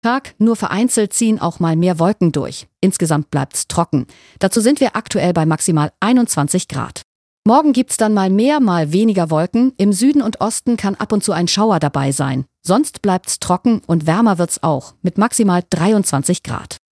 Tag, nur vereinzelt ziehen auch mal mehr Wolken durch. Insgesamt bleibt's trocken. Dazu sind wir aktuell bei maximal 21 Grad. Morgen gibt's dann mal mehr, mal weniger Wolken. Im Süden und Osten kann ab und zu ein Schauer dabei sein. Sonst bleibt's trocken und wärmer wird's auch, mit maximal 23 Grad.